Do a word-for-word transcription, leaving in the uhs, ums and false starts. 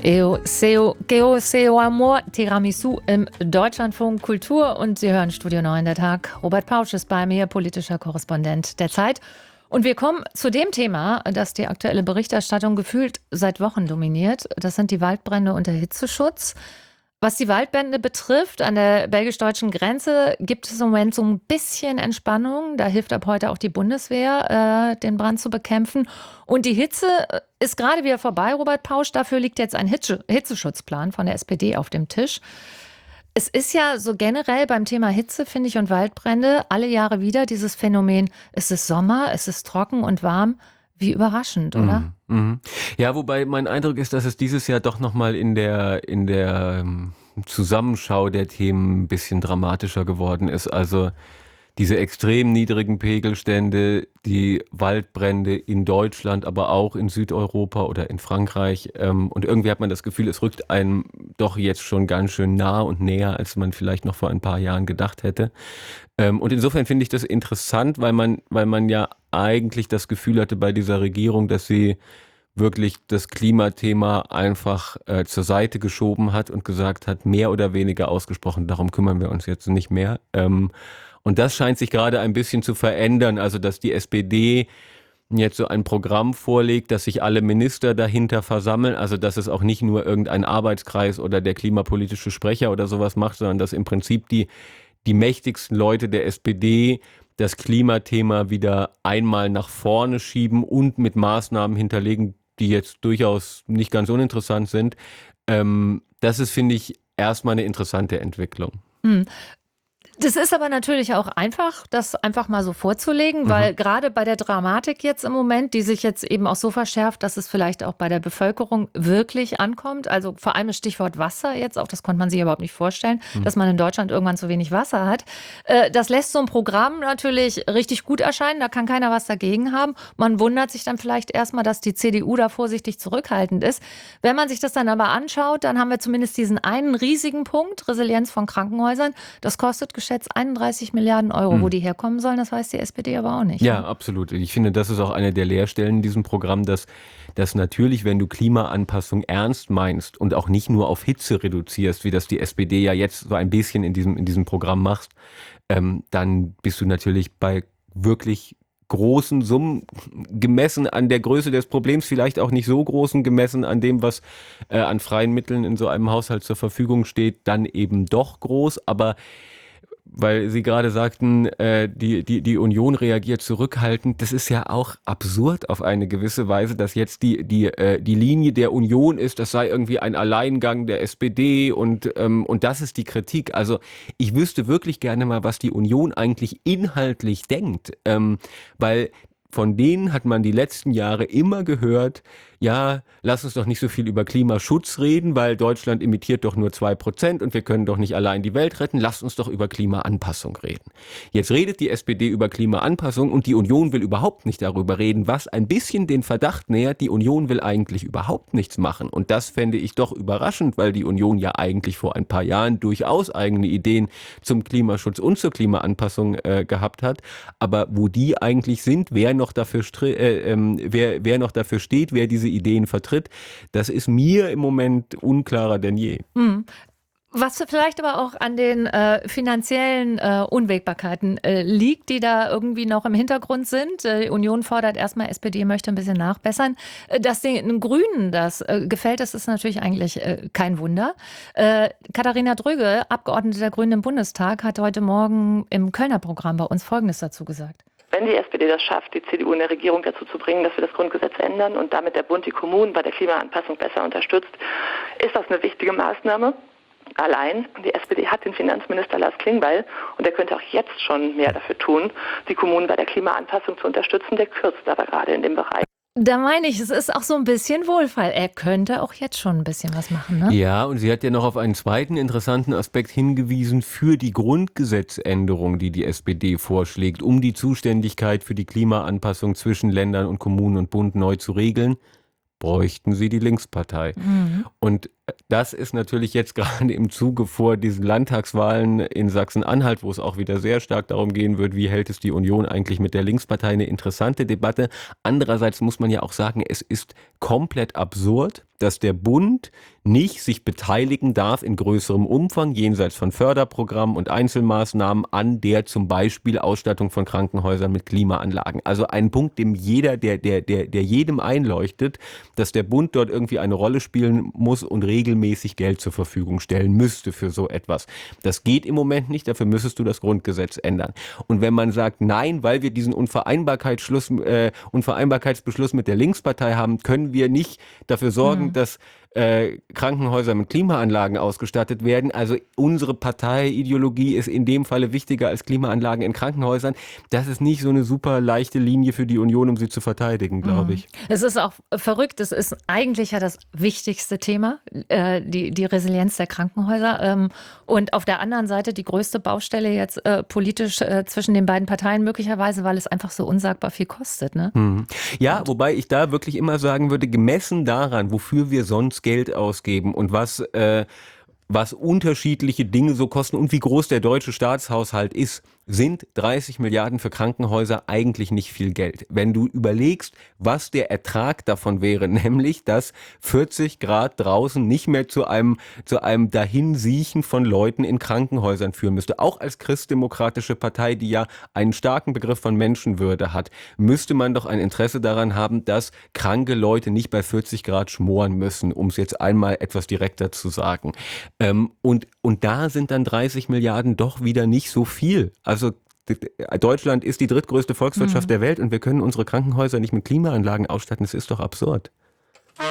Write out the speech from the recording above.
Eo Seo Geo Seo Amor Tiramisu im Deutschlandfunk Kultur und Sie hören Studio neun der Tag. Robert Pausch ist bei mir, politischer Korrespondent der Zeit. Und wir kommen zu dem Thema, das die aktuelle Berichterstattung gefühlt seit Wochen dominiert. Das sind die Waldbrände und der Hitzeschutz. Was die Waldbrände betrifft, an der belgisch-deutschen Grenze gibt es im Moment so ein bisschen Entspannung. Da hilft ab heute auch die Bundeswehr, äh, den Brand zu bekämpfen. Und die Hitze ist gerade wieder vorbei, Robert Pausch. Dafür liegt jetzt ein Hitze- Hitzeschutzplan von der S P D auf dem Tisch. Es ist ja so generell beim Thema Hitze, finde ich, und Waldbrände alle Jahre wieder dieses Phänomen, es ist Sommer, es ist trocken und warm. Wie überraschend, oder? Mhm, mhm. Ja, wobei mein Eindruck ist, dass es dieses Jahr doch nochmal in der, in der ähm, Zusammenschau der Themen ein bisschen dramatischer geworden ist. Also diese extrem niedrigen Pegelstände, die Waldbrände in Deutschland, aber auch in Südeuropa oder in Frankreich. Ähm, und irgendwie hat man das Gefühl, es rückt einem doch jetzt schon ganz schön nah und näher, als man vielleicht noch vor ein paar Jahren gedacht hätte. Ähm, und insofern finde ich das interessant, weil man, weil man ja eigentlich das Gefühl hatte bei dieser Regierung, dass sie wirklich das Klimathema einfach äh, zur Seite geschoben hat und gesagt hat, mehr oder weniger ausgesprochen, darum kümmern wir uns jetzt nicht mehr. Ähm, und das scheint sich gerade ein bisschen zu verändern, also dass die S P D jetzt so ein Programm vorlegt, dass sich alle Minister dahinter versammeln, also dass es auch nicht nur irgendein Arbeitskreis oder der klimapolitische Sprecher oder sowas macht, sondern dass im Prinzip die, die mächtigsten Leute der S P D das Klimathema wieder einmal nach vorne schieben und mit Maßnahmen hinterlegen, die jetzt durchaus nicht ganz uninteressant sind. Ähm, das ist, finde ich, erstmal eine interessante Entwicklung. Hm. Das ist aber natürlich auch einfach, das einfach mal so vorzulegen, weil mhm. gerade bei der Dramatik jetzt im Moment, die sich jetzt eben auch so verschärft, dass es vielleicht auch bei der Bevölkerung wirklich ankommt. Also vor allem das Stichwort Wasser jetzt auch, das konnte man sich überhaupt nicht vorstellen, mhm. dass man in Deutschland irgendwann zu wenig Wasser hat. Das lässt so ein Programm natürlich richtig gut erscheinen, da kann keiner was dagegen haben. Man wundert sich dann vielleicht erstmal, dass die C D U da vorsichtig zurückhaltend ist. Wenn man sich das dann aber anschaut, dann haben wir zumindest diesen einen riesigen Punkt, Resilienz von Krankenhäusern. Das kostet geschätzt einunddreißig Milliarden Euro. Hm. Wo die herkommen sollen, das weiß die S P D aber auch nicht. Ja, ne? Absolut. Ich finde, das ist auch eine der Leerstellen in diesem Programm, dass, dass natürlich, wenn du Klimaanpassung ernst meinst und auch nicht nur auf Hitze reduzierst, wie das die S P D ja jetzt so ein bisschen in diesem, in diesem Programm macht, ähm, dann bist du natürlich bei wirklich großen Summen gemessen an der Größe des Problems, vielleicht auch nicht so großen gemessen an dem, was äh, an freien Mitteln in so einem Haushalt zur Verfügung steht, dann eben doch groß, aber weil Sie gerade sagten, äh, die, die, die Union reagiert zurückhaltend. Das ist ja auch absurd auf eine gewisse Weise, dass jetzt die, die, äh, die Linie der Union ist, das sei irgendwie ein Alleingang der S P D und, ähm, und das ist die Kritik. Also ich wüsste wirklich gerne mal, was die Union eigentlich inhaltlich denkt, ähm, weil von denen hat man die letzten Jahre immer gehört, ja, lass uns doch nicht so viel über Klimaschutz reden, weil Deutschland emittiert doch nur zwei Prozent und wir können doch nicht allein die Welt retten, lasst uns doch über Klimaanpassung reden. Jetzt redet die S P D über Klimaanpassung und die Union will überhaupt nicht darüber reden, was ein bisschen den Verdacht nähert, die Union will eigentlich überhaupt nichts machen. Und das fände ich doch überraschend, weil die Union ja eigentlich vor ein paar Jahren durchaus eigene Ideen zum Klimaschutz und zur Klimaanpassung äh, gehabt hat. Aber wo die eigentlich sind, wer noch dafür, stri- äh, ähm, wer, wer noch dafür steht, wer diese Ideen vertritt, das ist mir im Moment unklarer denn je. Hm. Was vielleicht aber auch an den äh, finanziellen äh, Unwägbarkeiten äh, liegt, die da irgendwie noch im Hintergrund sind. Äh, die Union fordert erstmal, S P D möchte ein bisschen nachbessern. Äh, dass den Grünen das äh, gefällt, das ist natürlich eigentlich äh, kein Wunder. Äh, Katharina Dröge, Abgeordnete der Grünen im Bundestag, hat heute Morgen im Kölner Programm bei uns Folgendes dazu gesagt. Wenn die S P D das schafft, die C D U in der Regierung dazu zu bringen, dass wir das Grundgesetz ändern und damit der Bund die Kommunen bei der Klimaanpassung besser unterstützt, ist das eine wichtige Maßnahme. Allein, die S P D hat den Finanzminister Lars Klingbeil und der könnte auch jetzt schon mehr dafür tun, die Kommunen bei der Klimaanpassung zu unterstützen. Der kürzt aber gerade in dem Bereich. Da meine ich, es ist auch so ein bisschen Wohlfall. Er könnte auch jetzt schon ein bisschen was machen, ne? Ja, und sie hat ja noch auf einen zweiten interessanten Aspekt hingewiesen für die Grundgesetzänderung, die die S P D vorschlägt, um die Zuständigkeit für die Klimaanpassung zwischen Ländern und Kommunen und Bund neu zu regeln, bräuchten sie die Linkspartei. Mhm. Und das ist natürlich jetzt gerade im Zuge vor diesen Landtagswahlen in Sachsen-Anhalt, wo es auch wieder sehr stark darum gehen wird, wie hält es die Union eigentlich mit der Linkspartei, eine interessante Debatte. Andererseits muss man ja auch sagen, es ist komplett absurd, dass der Bund nicht sich beteiligen darf in größerem Umfang, jenseits von Förderprogrammen und Einzelmaßnahmen, an der zum Beispiel Ausstattung von Krankenhäusern mit Klimaanlagen. Also ein Punkt, dem jeder, der, der, der, der jedem einleuchtet, dass der Bund dort irgendwie eine Rolle spielen muss und regelmäßig Geld zur Verfügung stellen müsste für so etwas. Das geht im Moment nicht, dafür müsstest du das Grundgesetz ändern. Und wenn man sagt, nein, weil wir diesen Unvereinbarkeitsschluss, äh, Unvereinbarkeitsbeschluss mit der Linkspartei haben, können wir nicht dafür sorgen, mhm. dass äh, Krankenhäuser mit Klimaanlagen ausgestattet werden. Also unsere Parteiideologie ist in dem Falle wichtiger als Klimaanlagen in Krankenhäusern. Das ist nicht so eine super leichte Linie für die Union, um sie zu verteidigen, glaube ich. Es ist auch verrückt. Es ist eigentlich ja das wichtigste Thema, äh, die, die Resilienz der Krankenhäuser. Ähm, und auf der anderen Seite die größte Baustelle jetzt äh, politisch äh, zwischen den beiden Parteien möglicherweise, weil es einfach so unsagbar viel kostet. Ne? Hm. Ja, und wobei ich da wirklich immer sagen würde, gemessen daran, wofür wir sonst Geld ausgeben und was, äh, was unterschiedliche Dinge so kosten und wie groß der deutsche Staatshaushalt ist, sind dreißig Milliarden für Krankenhäuser eigentlich nicht viel Geld. Wenn du überlegst, was der Ertrag davon wäre, nämlich, dass vierzig Grad draußen nicht mehr zu einem, zu einem Dahinsiechen von Leuten in Krankenhäusern führen müsste. Auch als christdemokratische Partei, die ja einen starken Begriff von Menschenwürde hat, müsste man doch ein Interesse daran haben, dass kranke Leute nicht bei vierzig Grad schmoren müssen, um es jetzt einmal etwas direkter zu sagen. Ähm, und, und da sind dann dreißig Milliarden doch wieder nicht so viel. Also Deutschland ist die drittgrößte Volkswirtschaft mhm. der Welt und wir können unsere Krankenhäuser nicht mit Klimaanlagen ausstatten. Das ist doch absurd.